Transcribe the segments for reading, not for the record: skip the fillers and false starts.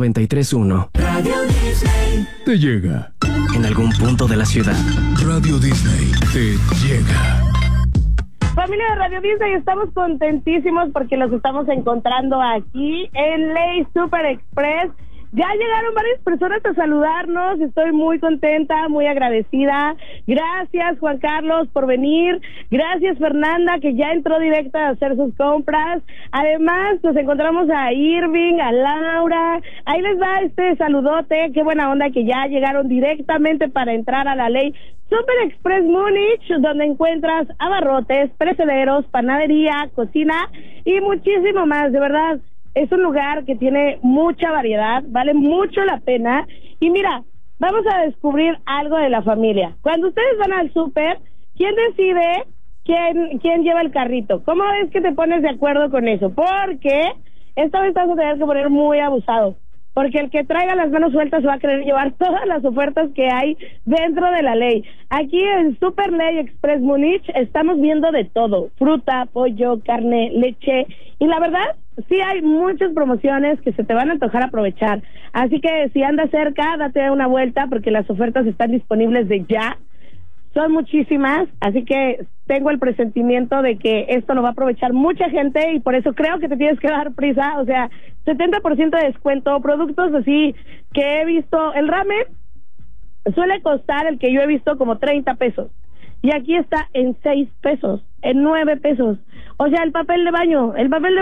93.1. Radio Disney te llega. En algún punto de la ciudad. Radio Disney te llega. Familia de Radio Disney, estamos contentísimos porque los estamos encontrando aquí en Ley Super Express. Ya llegaron varias personas a saludarnos, estoy muy contenta, muy agradecida. Gracias, Juan Carlos, por venir. Gracias, Fernanda, que ya entró directa a hacer sus compras. Además, nos encontramos a Irving, a Laura. Ahí les va este saludote, qué buena onda que ya llegaron directamente para entrar a la Ley Super Express Múnich, donde encuentras abarrotes, precederos, panadería, cocina y muchísimo más, de verdad. Es un lugar que tiene mucha variedad, vale mucho la pena. Y mira, vamos a descubrir algo de la familia. Cuando ustedes van al súper, ¿quién decide quién lleva el carrito? ¿Cómo es que te pones de acuerdo con eso? Porque esta vez vas a tener que poner muy abusado. Porque el que traiga las manos sueltas va a querer llevar todas las ofertas que hay dentro de la ley. Aquí en Super Ley Express Múnich estamos viendo de todo: fruta, pollo, carne, leche. Y la verdad, sí hay muchas promociones que se te van a antojar aprovechar. Así que si andas cerca, date una vuelta porque las ofertas están disponibles de ya. Son muchísimas, así que tengo el presentimiento de que esto lo va a aprovechar mucha gente y por eso creo que te tienes que dar prisa. O sea, 70% de descuento, productos así que he visto. El ramen suele costar, el que yo he visto, como 30 pesos. Y aquí está en 6 pesos, en 9 pesos. O sea, el papel de baño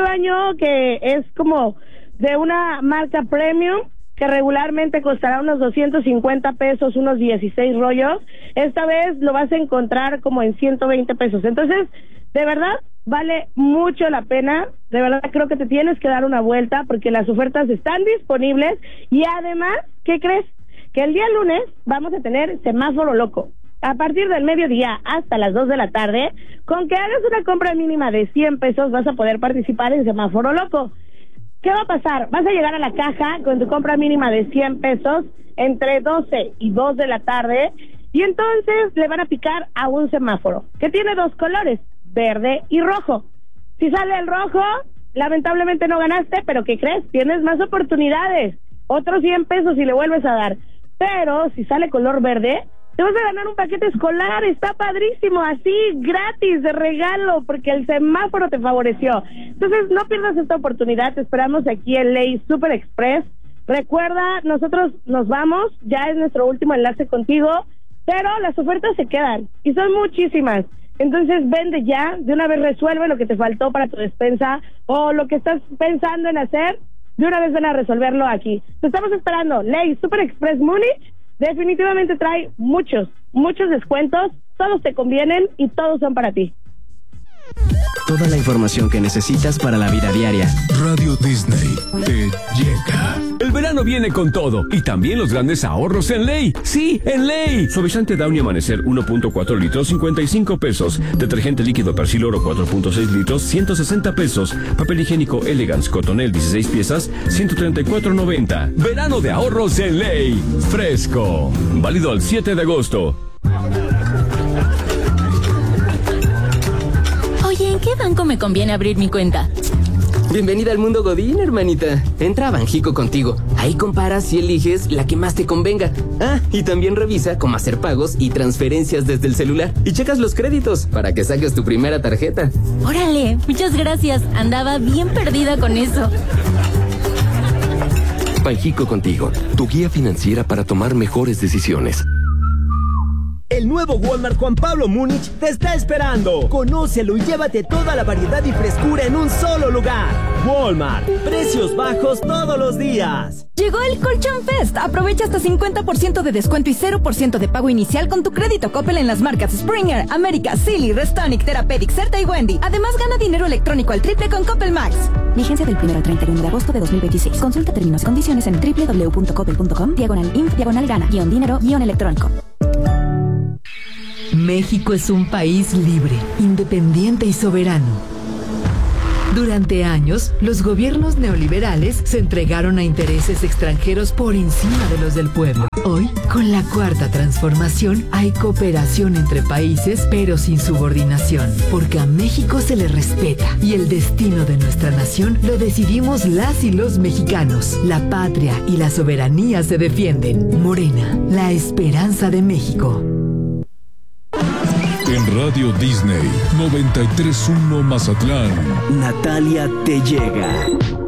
que es como de una marca premium, que regularmente costará unos 250 pesos, unos 16 rollos. Esta vez lo vas a encontrar como en 120 pesos. Entonces, de verdad, vale mucho la pena. De verdad, creo que te tienes que dar una vuelta porque las ofertas están disponibles. Y además, ¿qué crees? Que el día lunes vamos a tener semáforo loco. A partir del mediodía hasta las 2 de la tarde, con que hagas una compra mínima de 100 pesos, vas a poder participar en semáforo loco. ¿Qué va a pasar? Vas a llegar a la caja con tu compra mínima de 100 pesos entre 12 y 2 de la tarde y entonces le van a picar a un semáforo que tiene 2 colores, verde y rojo. Si sale el rojo, lamentablemente no ganaste, pero ¿qué crees? Tienes más oportunidades, otros 100 pesos si le vuelves a dar. Pero si sale color verde, te vas a ganar un paquete escolar, está padrísimo, así, gratis, de regalo, porque el semáforo te favoreció. Entonces, no pierdas esta oportunidad, te esperamos aquí en Ley Super Express. Recuerda, nosotros nos vamos, ya es nuestro último enlace contigo, pero las ofertas se quedan, y son muchísimas. Entonces, vende ya, de una vez resuelve lo que te faltó para tu despensa, o lo que estás pensando en hacer, de una vez ven a resolverlo aquí. Te estamos esperando, Ley Super Express Múnich. Definitivamente trae muchos descuentos, todos te convienen y todos son para ti. Toda la información que necesitas para la vida diaria. Radio Disney te llega. El verano viene con todo y también los grandes ahorros en Ley. Sí, en Ley. Suavizante Downy Amanecer 1.4 litros, 55 pesos. Detergente líquido Persil Oro 4.6 litros, 160 pesos. Papel higiénico Elegance Cotonel 16 piezas, 134.90. Verano de ahorros en Ley. Fresco. Válido al 7 de agosto. Oye, ¿en qué banco me conviene abrir mi cuenta? Bienvenida al mundo Godín, hermanita. Entra a Banjico Contigo. Ahí comparas y eliges la que más te convenga. Ah, y también revisa cómo hacer pagos y transferencias desde el celular. Y checas los créditos para que saques tu primera tarjeta. Órale, muchas gracias. Andaba bien perdida con eso. Banjico Contigo, tu guía financiera para tomar mejores decisiones. El nuevo Walmart Juan Pablo Múnich te está esperando. Conócelo y llévate toda la variedad y frescura en un solo lugar. Walmart, precios bajos todos los días. Llegó el Colchón Fest. Aprovecha hasta 50% de descuento y 0% de pago inicial con tu crédito Coppel en las marcas Springer, América, Silly, Restonic, Therapeutic, Certa y Wendy. Además, gana dinero electrónico al triple con Coppel Max. Vigencia del 1 al 31 de agosto de 2026. Consulta términos y condiciones en www.coppel.com/INF/gana-dinero-electrónico. México es un país libre, independiente y soberano. Durante años, los gobiernos neoliberales se entregaron a intereses extranjeros por encima de los del pueblo. Hoy, con la cuarta transformación, hay cooperación entre países, pero sin subordinación, porque a México se le respeta y el destino de nuestra nación lo decidimos las y los mexicanos. La patria y la soberanía se defienden. Morena, la esperanza de México. En Radio Disney 93.1 Mazatlán, Natalia te llega.